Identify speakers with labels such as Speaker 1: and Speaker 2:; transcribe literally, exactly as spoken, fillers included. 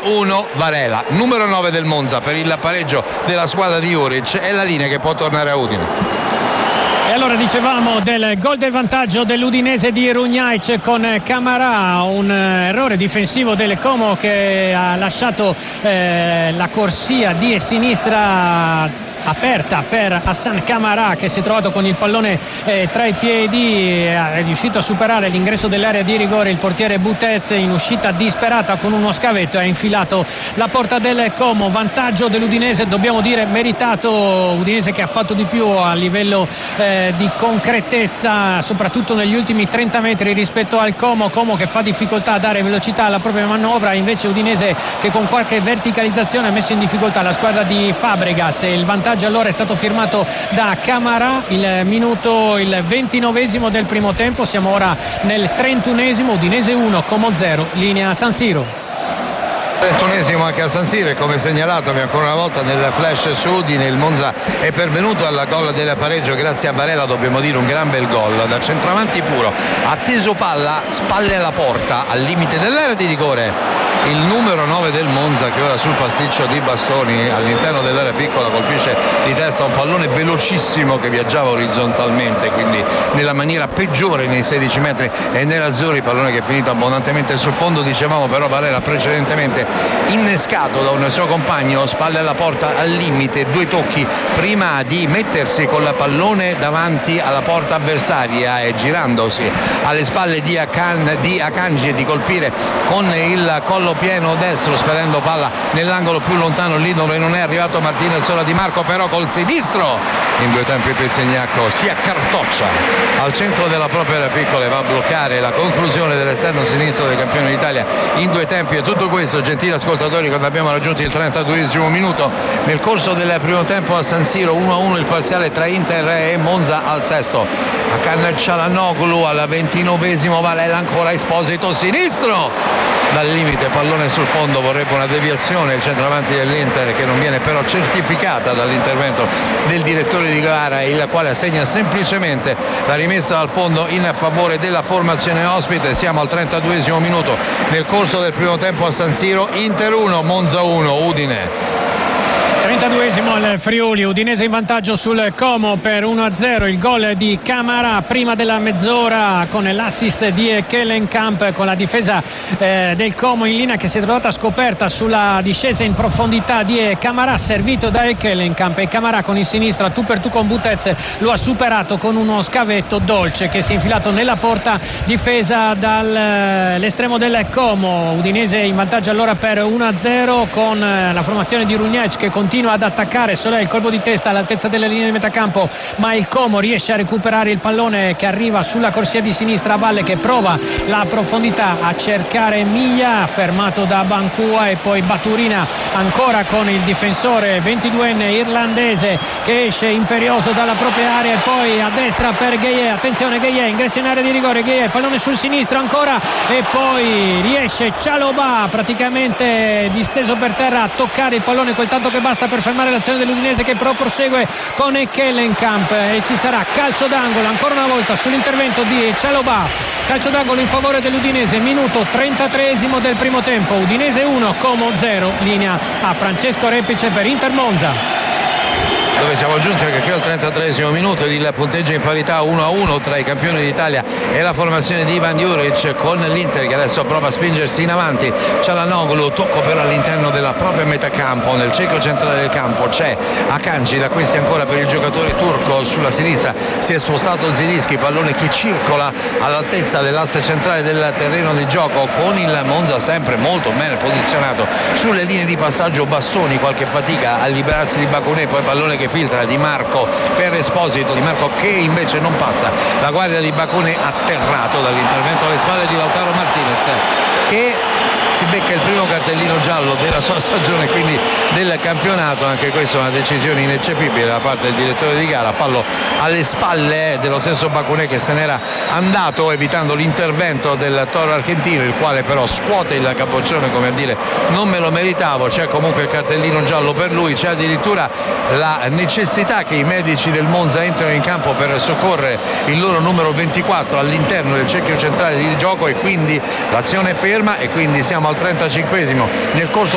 Speaker 1: uno Varela, numero nove del Monza per il pareggio della squadra di Juric. È la linea che può tornare a Udine.
Speaker 2: E allora dicevamo del gol del vantaggio dell'Udinese di Runjaic con Camarà, un errore difensivo del Como che ha lasciato eh, la corsia di sinistra aperta per Hassan Camarà, che si è trovato con il pallone eh, tra i piedi, è riuscito a superare l'ingresso dell'area di rigore il portiere Butez in uscita disperata con uno scavetto, ha infilato la porta del Como. Vantaggio dell'Udinese, dobbiamo dire meritato. Udinese che ha fatto di più a livello eh, di concretezza, soprattutto negli ultimi trenta metri rispetto al Como. Como che fa difficoltà a dare velocità alla propria manovra, invece Udinese che con qualche verticalizzazione ha messo in difficoltà la squadra di Fabregas. Il vantaggio allora è stato firmato da Camarà, il minuto il ventinovesimo del primo tempo, siamo ora nel trentunesimo. Udinese uno, Como zero, linea San Siro.
Speaker 1: trentunesimo anche a San Siro, e come segnalato ancora una volta nel flash su Udine, il Monza è pervenuto al gol del pareggio grazie a Varela, dobbiamo dire un gran bel gol da centravanti puro, ha teso palla, spalle alla porta al limite dell'area di rigore. Il numero nove del Monza che ora sul pasticcio di bastoni all'interno dell'area piccola colpisce di testa un pallone velocissimo che viaggiava orizzontalmente, quindi nella maniera peggiore nei sedici metri e nell'azzurri, pallone che è finito abbondantemente sul fondo. Dicevamo però Varela precedentemente innescato da un suo compagno, spalle alla porta al limite, due tocchi prima di mettersi con la pallone davanti alla porta avversaria e girandosi alle spalle di, Akan, di Akanji e di colpire con il collo pieno destro spedendo palla nell'angolo più lontano, lì dove non è arrivato Martinez. Ora Di Marco però col sinistro in due tempi Pizzignacco si accartoccia al centro della propria area piccola e va a bloccare la conclusione dell'esterno sinistro dei campioni d'Italia in due tempi. E tutto questo, gentili ascoltatori, quando abbiamo raggiunto il trentaduesimo minuto nel corso del primo tempo a San Siro. Uno a uno il parziale tra Inter e Monza al sesto. Akan Çalhanoğlu al ventinovesimo, Varela ancora, Esposito sinistro dal limite, pallone sul fondo, vorrebbe una deviazione il centravanti dell'Inter che non viene però certificata dall'intervento del direttore di gara, il quale assegna semplicemente la rimessa al fondo in favore della formazione ospite. Siamo al trentaduesimo minuto nel corso del primo tempo a San Siro. Inter uno, Monza uno, Udine.
Speaker 2: trentaduesimo al Friuli, Udinese in vantaggio sul Como per uno a zero. Il gol di Camarà prima della mezz'ora con l'assist di Kellenkamp, con la difesa eh, del Como in linea che si è trovata scoperta sulla discesa in profondità di Camarà, servito da Kellenkamp, e Camarà con il sinistro a tu per tu con Butez lo ha superato con uno scavetto dolce che si è infilato nella porta difesa dall'estremo del Como. Udinese in vantaggio allora per uno a zero con la formazione di Runjaic che continua ad attaccare. Soler il colpo di testa all'altezza della linea di metacampo, ma il Como riesce a recuperare il pallone che arriva sulla corsia di sinistra a valle, che prova la profondità a cercare Miglia, fermato da Bancua, e poi Baturina ancora con il difensore ventiduenne irlandese che esce imperioso dalla propria area, e poi a destra per Gueye. Attenzione, Gueye ingresso in area di rigore, Gueye pallone sul sinistro ancora, e poi riesce Çalhanoğlu praticamente disteso per terra a toccare il pallone quel tanto che basta per fermare l'azione dell'Udinese, che però prosegue con Kellenkamp, e ci sarà calcio d'angolo ancora una volta sull'intervento di Çalhanoğlu. Calcio d'angolo in favore dell'Udinese, minuto trentatreesimo del primo tempo. Udinese uno, Como zero, linea a Francesco Repice per Inter Monza.
Speaker 1: Dove siamo giunti anche qui al trentatreesimo minuto, il punteggio in parità uno a uno tra i campioni d'Italia e la formazione di Ivan Juric, con l'Inter che adesso prova a spingersi in avanti. Çalhanoğlu, tocco però all'interno della propria metacampo, nel cerchio centrale del campo c'è Akanji, da questi ancora per il giocatore turco. Sulla sinistra si è spostato Zielinski, pallone che circola all'altezza dell'asse centrale del terreno di gioco, con il Monza sempre molto bene posizionato sulle linee di passaggio. Bastoni, qualche fatica a liberarsi di Bakuné, poi pallone che filtra Di Marco per Esposito, Di Marco che invece non passa la guardia di Bakuné, atterrato dall'intervento alle spalle di Lautaro Martinez, che si becca il primo cartellino giallo della sua stagione, quindi del campionato. Anche questa è una decisione ineccepibile da parte del direttore di gara, fallo alle spalle dello stesso Bakuné che se n'era andato evitando l'intervento del toro argentino, il quale però scuote il capoccione come a dire non me lo meritavo. C'è comunque il cartellino giallo per lui, c'è addirittura la necessità che i medici del Monza entrino in campo per soccorrere il loro numero ventiquattro all'interno del cerchio centrale di gioco, e quindi l'azione è ferma, e quindi siamo al trentacinquesimo nel corso